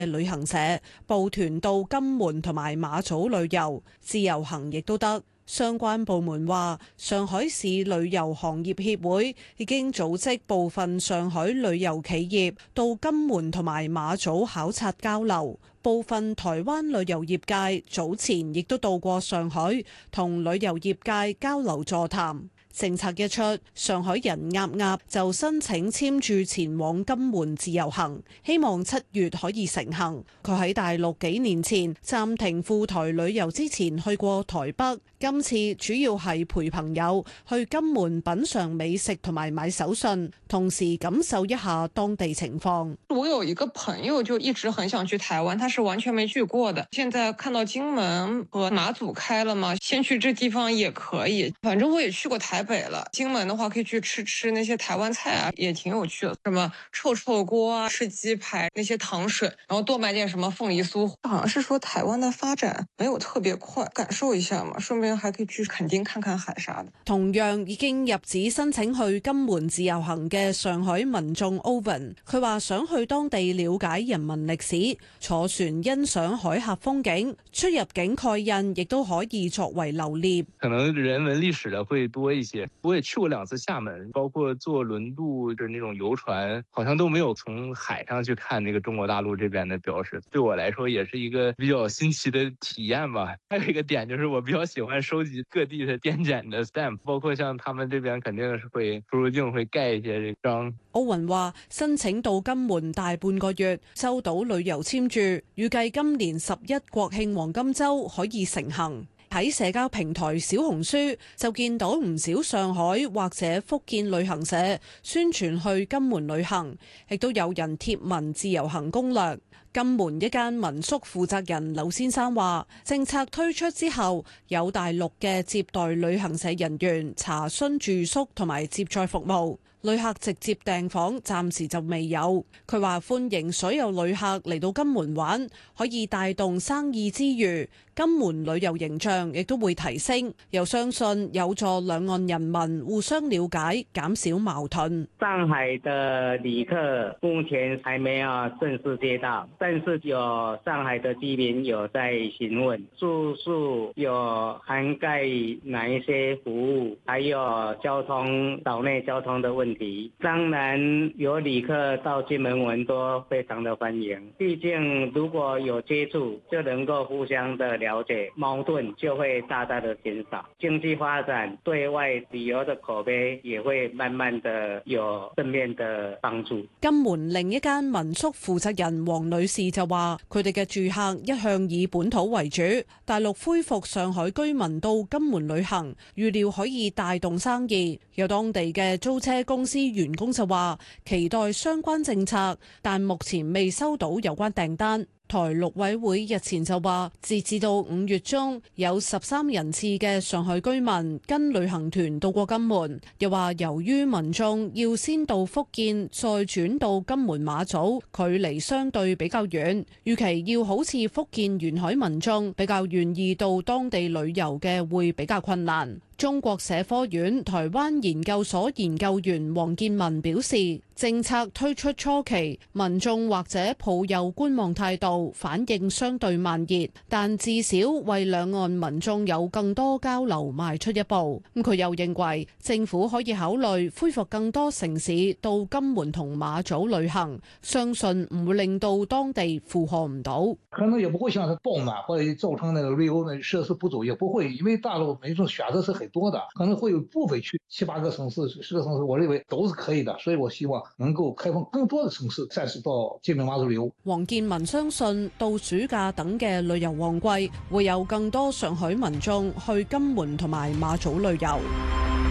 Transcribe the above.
旅行社報團到金門同埋馬祖旅遊，自由行亦都得。相關部門話，上海市旅遊行業協會已經組織部分上海旅遊企業到金門同埋馬祖考察交流。部分台灣旅遊業界早前亦都到過上海，同旅遊業界交流座談。政策一出，上海人鴨鴨就申請簽注前往金門自由行，希望7月可以成行。佢喺大陸幾年前暫停赴台旅遊之前去過台北，今次主要係陪朋友去金門品嚐美食同埋買手信，同時感受一下當地情況。 我有一個朋友就一直很想去台灣，他是完全沒去過的。現在看到金門和馬祖開了嘛，先去這地方也可以。反正我也去過台北了，金門的話可以去吃那些台灣菜啊，也挺有趣的，什麼臭臭鍋啊，吃雞排，那些糖水，然後多買點什麼鳳梨酥。好像是說台灣的發展沒有特別快，感受一下嘛，順便還可以去墾丁看看海啥的。 同樣已經入紙申請去金門自由行嘅上海民眾 Owen， 佢話想去當地了解人文歷史，坐船欣賞海峽風景，出入境蓋印亦都可以作為留念。 可能人文歷史的會多一些。我也去過2次廈門，包括坐輪渡的那種遊船，好像都沒有從海上去看那個中國大陸這邊的標識。對我來說也是一個比較新奇的體驗吧。還有一個點就是我比較喜歡收集各地的滇鹼的 stamp， 包括像他們這邊肯定是會出入境會蓋一些章。 奧雲話申請到金門大半個月，收到旅遊簽注，預計今年11國慶黃金週可以成行。喺社交平台小紅書就見到唔少上海或者福建旅行社宣傳去金門旅行，亦都有人貼文自由行攻略。金門一間民宿負責人劉先生話，政策推出之後，有大陸嘅接待旅行社人員查詢住宿同埋接載服務。旅客直接訂房暫時就未有。佢話歡迎所有旅客嚟到金門玩，可以帶動生意之餘，金門旅遊形象亦都會提升，又相信有助兩岸人民互相了解，減少矛盾。 上海的旅客目前還沒有正式接到，但是有上海的居民有在詢問住宿有涵蓋哪一些服務，還有交通島內交通的問題。當然有旅客到金門玩都非常的歡迎，畢竟如果有接觸就能夠互相的了解，矛盾就會大大的減少，經濟發展對外旅遊的口碑也會慢慢的有正面的幫助。 金門另一間民宿負責人黃女士就話，佢哋嘅住客一向以本土為主，大陸恢復上海居民到金門旅行，預料可以帶動生意。有當地嘅租車公司員工就話，期待相關政策，但目前未收到有關訂單。台陸委會日前就話，截至到5月中，有13人次嘅上海居民跟旅行團到過金門。又話由於民眾要先到福建，再轉到金門馬祖，距離相對比較遠，預期要好似福建沿海民眾比較願意到當地旅遊嘅會比較困難。中國社科院台灣研究所研究員黃建文表示，政策推出初期，民眾或者抱有觀望態度，反應相對慢熱，但至少為兩岸民眾有更多交流邁出一步。佢又認為政府可以考慮恢復更多城市到金門同馬祖旅行，相信唔會令到當地負荷唔到。 可能也不會像是爆滿或者造成那個旅遊設施不足，也不會，因為大陸民眾選擇是很多的，可能會有部分去7、8個城市、10個城市，我認為都是可以的，所以我希望能夠開放更多的城市再次到金門馬祖旅遊。 黃建文相信到暑假等嘅旅遊旺季，會有更多上海民眾去金門同埋馬祖旅遊。